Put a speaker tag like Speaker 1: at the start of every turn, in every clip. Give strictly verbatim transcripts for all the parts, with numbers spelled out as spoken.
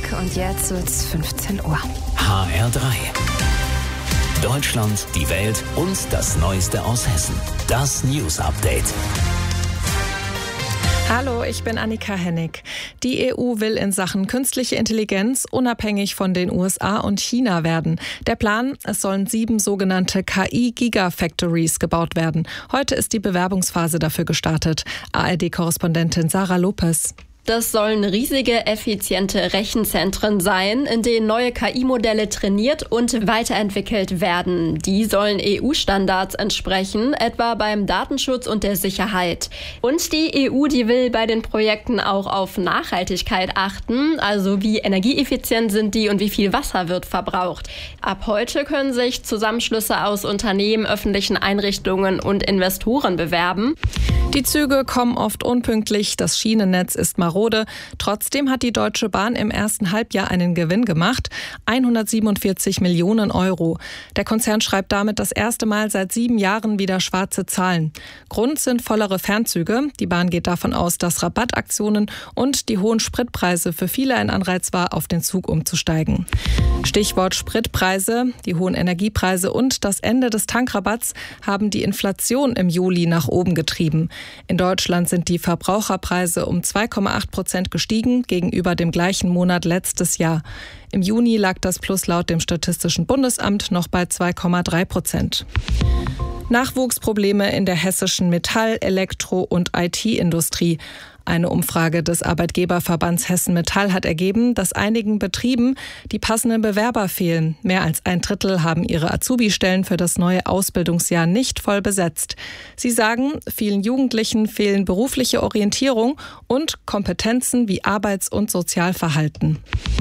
Speaker 1: und jetzt wird's fünfzehn Uhr.
Speaker 2: H R drei. Deutschland, die Welt und das Neueste aus Hessen. Das News Update.
Speaker 3: Hallo, ich bin Annika Hennig. Die E U will in Sachen künstliche Intelligenz unabhängig von den U S A und China werden. Der Plan, es sollen sieben sogenannte K I-Gigafactories gebaut werden. Heute ist die Bewerbungsphase dafür gestartet. A R D-Korrespondentin Sarah Lopez.
Speaker 4: Das sollen riesige, effiziente Rechenzentren sein, in denen neue K I-Modelle trainiert und weiterentwickelt werden. Die sollen E U-Standards entsprechen, etwa beim Datenschutz und der Sicherheit. Und die E U, die will bei den Projekten auch auf Nachhaltigkeit achten, also wie energieeffizient sind die und wie viel Wasser wird verbraucht. Ab heute können sich Zusammenschlüsse aus Unternehmen, öffentlichen Einrichtungen und Investoren bewerben.
Speaker 3: Die Züge kommen oft unpünktlich, das Schienennetz ist marode. Trotzdem hat die Deutsche Bahn im ersten Halbjahr einen Gewinn gemacht, hundertsiebenundvierzig Millionen Euro. Der Konzern schreibt damit das erste Mal seit sieben Jahren wieder schwarze Zahlen. Grund sind vollere Fernzüge. Die Bahn geht davon aus, dass Rabattaktionen und die hohen Spritpreise für viele ein Anreiz war, auf den Zug umzusteigen. Stichwort Spritpreise, die hohen Energiepreise und das Ende des Tankrabatts haben die Inflation im Juli nach oben getrieben. In Deutschland sind die Verbraucherpreise um zwei Komma acht Prozent gestiegen gegenüber dem gleichen Monat letztes Jahr. Im Juni lag das Plus laut dem Statistischen Bundesamt noch bei zwei Komma drei Prozent. Nachwuchsprobleme in der hessischen Metall-, Elektro- und I T-Industrie. Eine Umfrage des Arbeitgeberverbands Hessen Metall hat ergeben, dass einigen Betrieben die passenden Bewerber fehlen. Mehr als ein Drittel haben ihre Azubi-Stellen für das neue Ausbildungsjahr nicht voll besetzt. Sie sagen, vielen Jugendlichen fehlen berufliche Orientierung und Kompetenzen wie Arbeits- und Sozialverhalten.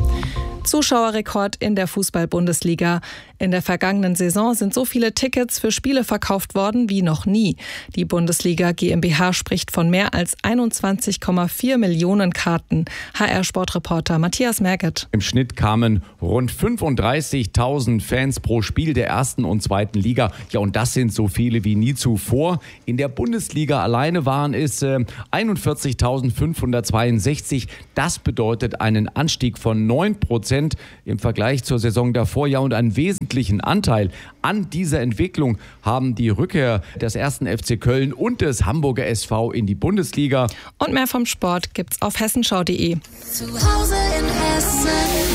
Speaker 3: Zuschauerrekord in der Fußball-Bundesliga. In der vergangenen Saison sind so viele Tickets für Spiele verkauft worden wie noch nie. Die Bundesliga GmbH spricht von mehr als einundzwanzig Komma vier Millionen Karten. H R-Sportreporter Matthias Merget.
Speaker 5: Im Schnitt kamen rund fünfunddreißigtausend Fans pro Spiel der ersten und zweiten Liga. Ja, und das sind so viele wie nie zuvor. In der Bundesliga alleine waren es äh, einundvierzigtausendfünfhundertzweiundsechzig. Das bedeutet einen Anstieg von neun Prozent im Vergleich zur Saison davor. Ja, und einen wesentlichen Anteil an dieser Entwicklung haben die Rückkehr des ersten F C Köln und des Hamburger S V in die Bundesliga.
Speaker 3: Und mehr vom Sport gibt's auf hessenschau punkt de.
Speaker 6: Zu Hause in Hessen.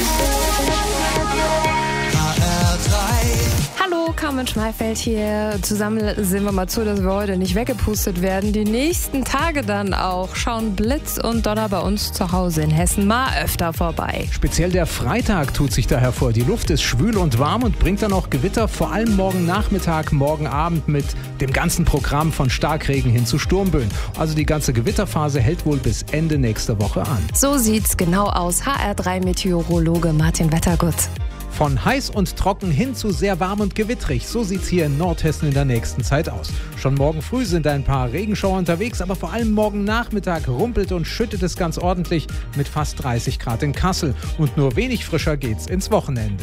Speaker 6: H R drei.
Speaker 1: Hallo, Carmen Schmeifeld hier. Zusammen sehen wir mal zu, dass wir heute nicht weggepustet werden. Die nächsten Tage dann auch schauen Blitz und Donner bei uns zu Hause in Hessen mal öfter vorbei.
Speaker 7: Speziell der Freitag tut sich da hervor. Die Luft ist schwül und warm und bringt dann auch Gewitter, vor allem morgen Nachmittag, morgen Abend mit dem ganzen Programm von Starkregen hin zu Sturmböen. Also die ganze Gewitterphase hält wohl bis Ende nächster Woche an.
Speaker 1: So sieht's genau aus. H R drei Meteorologe Martin Wettergut.
Speaker 7: Von heiß und trocken hin zu sehr warm und gewittrig. So sieht's hier in Nordhessen in der nächsten Zeit aus. Schon morgen früh sind ein paar Regenschauer unterwegs, aber vor allem morgen Nachmittag rumpelt und schüttet es ganz ordentlich mit fast dreißig Grad in Kassel. Und nur wenig frischer geht's ins Wochenende.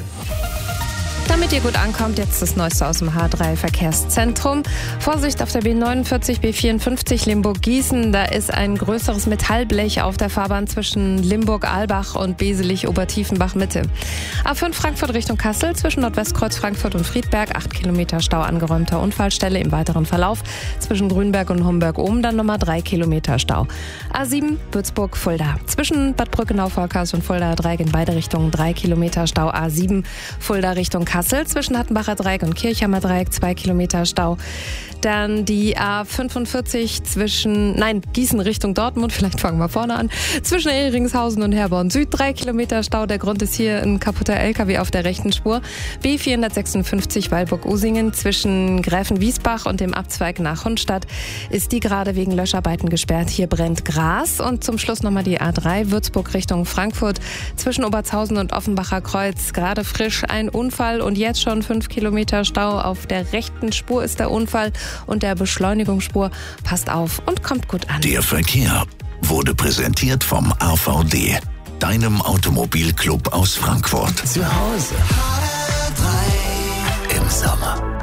Speaker 1: Damit ihr gut ankommt, jetzt das Neueste aus dem H drei Verkehrszentrum. Vorsicht auf der B neunundvierzig, B vierundfünfzig Limburg-Gießen. Da ist ein größeres Metallblech auf der Fahrbahn zwischen Limburg-Albach und Beselich-Obertiefenbach-Mitte. A fünf Frankfurt Richtung Kassel zwischen Nordwestkreuz Frankfurt und Friedberg. acht Kilometer Stau, angeräumter Unfallstelle. Im weiteren Verlauf zwischen Grünberg und Homberg-Ohm dann nochmal drei Kilometer Stau. A sieben Würzburg-Fulda. Zwischen Bad Brückenau-Vorkast und Fuldaer Dreieck in beide Richtungen drei Kilometer Stau. A sieben Fulda Richtung Kassel. Kassel zwischen Hattenbacher Dreieck und Kirchhammer Dreieck, zwei Kilometer Stau. Dann die A fünfundvierzig zwischen, nein, Gießen Richtung Dortmund, vielleicht fangen wir vorne an, zwischen Ehringshausen und Herborn Süd, drei Kilometer Stau. Der Grund ist hier ein kaputter L K W auf der rechten Spur. B vierhundertsechsundfünfzig Weilburg-Usingen zwischen Gräfenwiesbach und dem Abzweig nach Hundstadt ist die gerade wegen Löscharbeiten gesperrt. Hier brennt Gras. Und zum Schluss nochmal die A drei Würzburg Richtung Frankfurt zwischen Obertshausen und Offenbacher Kreuz. Gerade frisch ein Unfall und jetzt schon fünf Kilometer Stau. Auf der rechten Spur ist der Unfall und der Beschleunigungsspur. Passt auf und kommt gut an.
Speaker 2: Der Verkehr wurde präsentiert vom A V D, deinem Automobilclub aus Frankfurt. Zu Hause
Speaker 6: H R drei.
Speaker 2: im Sommer.